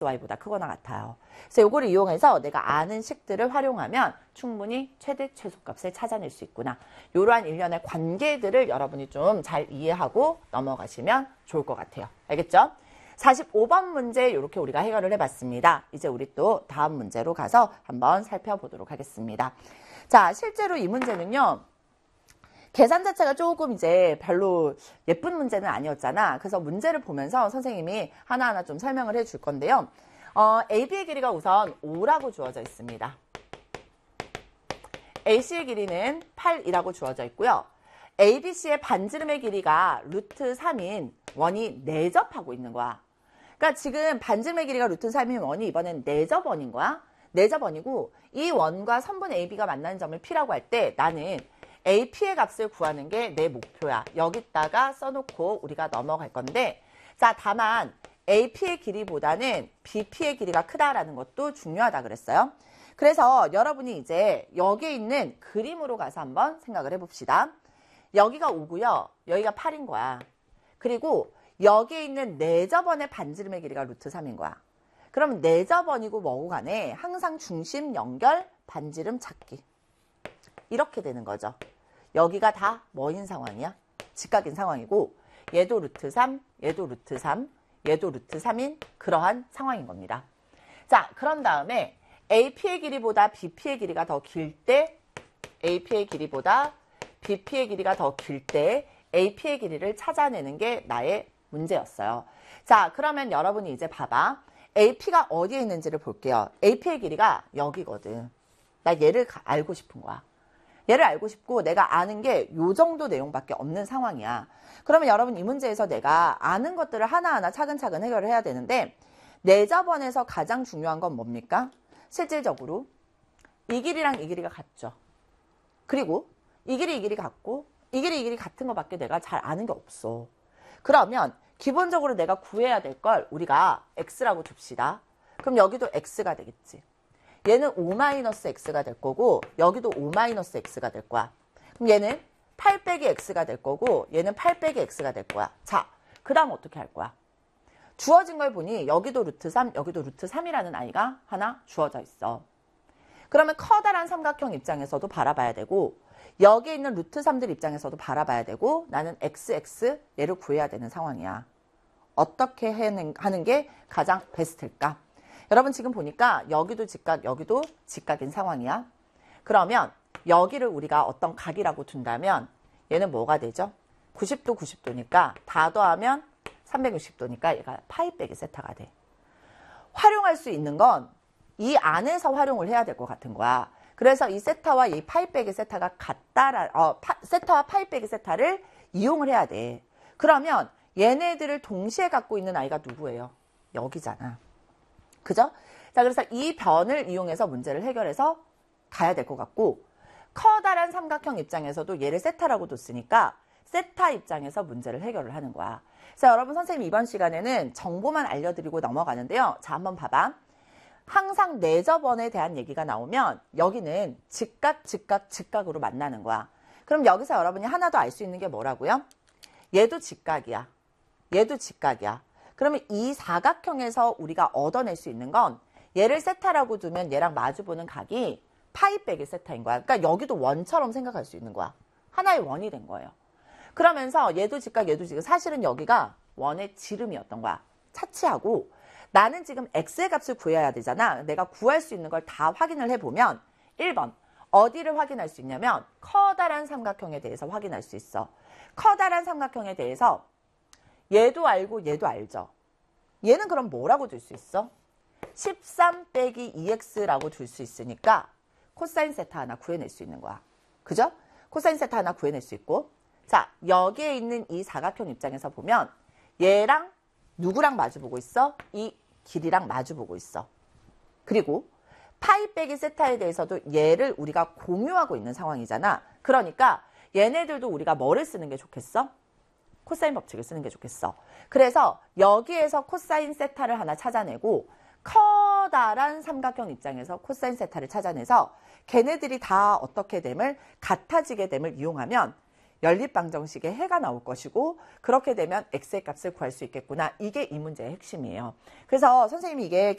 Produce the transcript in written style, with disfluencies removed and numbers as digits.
y보다 크거나 같아요. 그래서 요거를 이용해서 내가 아는 식들을 활용하면 충분히 최대 최소값을 찾아낼 수 있구나. 이러한 일련의 관계들을 여러분이 좀 잘 이해하고 넘어가시면 좋을 것 같아요. 알겠죠? 45번 문제 이렇게 우리가 해결을 해봤습니다. 이제 우리 또 다음 문제로 가서 한번 살펴보도록 하겠습니다. 자, 실제로 이 문제는요. 계산 자체가 조금 이제 별로 예쁜 문제는 아니었잖아. 그래서 문제를 보면서 선생님이 하나하나 좀 설명을 해줄 건데요. AB의 길이가 우선 5라고 주어져 있습니다. AC의 길이는 8이라고 주어져 있고요. ABC의 반지름의 길이가 루트 3인 원이 내접하고 있는 거야. 그러니까 지금 반지름의 길이가 루트 3인 원이 이번엔 내접원인 거야. 내접원이고 이 원과 선분 AB가 만나는 점을 P라고 할 때 나는 AP의 값을 구하는 게 내 목표야. 여기다가 써놓고 우리가 넘어갈 건데 자, 다만 AP의 길이보다는 BP의 길이가 크다라는 것도 중요하다 그랬어요. 그래서 여러분이 이제 여기에 있는 그림으로 가서 한번 생각을 해봅시다. 여기가 5고요. 여기가 8인 거야. 그리고 여기에 있는 내접원의 반지름의 길이가 루트 3인 거야. 그러면 내접원이고 뭐고 간에 항상 중심 연결 반지름 찾기. 이렇게 되는 거죠. 여기가 다 뭐인 상황이야? 직각인 상황이고 얘도 루트 3, 얘도 루트 3, 얘도 루트 3인 그러한 상황인 겁니다. 자, 그런 다음에 AP의 길이보다 BP의 길이가 더 길 때 AP의 길이보다 BP의 길이가 더 길 때 AP의 길이를 찾아내는 게 나의 문제였어요. 자, 그러면 여러분이 이제 봐봐. AP가 어디에 있는지를 볼게요. AP의 길이가 여기거든. 나 얘를 알고 싶은 거야. 얘를 알고 싶고 내가 아는 게 요 정도 내용밖에 없는 상황이야. 그러면 여러분 이 문제에서 내가 아는 것들을 하나하나 차근차근 해결을 해야 되는데 내접원에서 가장 중요한 건 뭡니까? 실질적으로 이 길이랑 이 길이가 같죠. 그리고 이 길이 같고 이 길이 같은 것밖에 내가 잘 아는 게 없어. 그러면 기본적으로 내가 구해야 될 걸 우리가 x라고 둡시다. 그럼 여기도 x가 되겠지. 얘는 5-x가 될 거고 여기도 5-x가 될 거야. 그럼 얘는 8 빼기 x가 될 거고 얘는 8 빼기 x가 될 거야. 자, 그 다음 어떻게 할 거야? 주어진 걸 보니 여기도 루트 3, 여기도 루트 3이라는 아이가 하나 주어져 있어. 그러면 커다란 삼각형 입장에서도 바라봐야 되고 여기에 있는 루트 3들 입장에서도 바라봐야 되고 나는 xx 얘를 구해야 되는 상황이야. 어떻게 하는 게 가장 베스트일까? 여러분 지금 보니까 여기도 직각, 여기도 직각인 상황이야. 그러면 여기를 우리가 어떤 각이라고 둔다면 얘는 뭐가 되죠? 90도, 90도니까 다 더하면 360도니까 얘가 파이 빼기 세타가 돼. 활용할 수 있는 건 이 안에서 활용을 해야 될 것 같은 거야. 그래서 이 세타와 이 파이 빼기 세타가 세타와 파이 빼기 세타를 이용을 해야 돼. 그러면 얘네들을 동시에 갖고 있는 아이가 누구예요? 여기잖아. 그죠? 자, 그래서 이 변을 이용해서 문제를 해결해서 가야 될 것 같고 커다란 삼각형 입장에서도 얘를 세타라고 뒀으니까 세타 입장에서 문제를 해결을 하는 거야. 그래서 여러분 선생님 이번 시간에는 정보만 알려드리고 넘어가는데요. 자, 한번 봐봐. 항상 내접원에 대한 얘기가 나오면 여기는 직각, 직각, 직각으로 만나는 거야. 그럼 여기서 여러분이 하나 더 알 수 있는 게 뭐라고요? 얘도 직각이야. 얘도 직각이야. 그러면 이 사각형에서 우리가 얻어낼 수 있는 건 얘를 세타라고 두면 얘랑 마주보는 각이 파이 빼기 세타인 거야. 그러니까 여기도 원처럼 생각할 수 있는 거야. 하나의 원이 된 거예요. 그러면서 얘도 직각, 얘도 직각. 사실은 여기가 원의 지름이었던 거야. 차치하고 나는 지금 x의 값을 구해야 되잖아. 내가 구할 수 있는 걸 다 확인을 해보면 1번 어디를 확인할 수 있냐면 커다란 삼각형에 대해서 확인할 수 있어. 커다란 삼각형에 대해서 얘도 알고 얘도 알죠. 얘는 그럼 뭐라고 둘 수 있어? 13 빼기 2x라고 둘 수 있으니까 코사인 세타 하나 구해낼 수 있는 거야. 그죠? 코사인 세타 하나 구해낼 수 있고 자, 여기에 있는 이 사각형 입장에서 보면 얘랑 누구랑 마주보고 있어? 이 길이랑 마주보고 있어. 그리고 파이 빼기 세타에 대해서도 얘를 우리가 공유하고 있는 상황이잖아. 그러니까 얘네들도 우리가 뭐를 쓰는 게 좋겠어? 코사인 법칙을 쓰는 게 좋겠어. 그래서 여기에서 코사인 세타를 하나 찾아내고 커다란 삼각형 입장에서 코사인 세타를 찾아내서 걔네들이 다 어떻게 됨을 같아지게 됨을 이용하면 연립방정식의 해가 나올 것이고 그렇게 되면 x의 값을 구할 수 있겠구나. 이게 이 문제의 핵심이에요. 그래서 선생님이 이게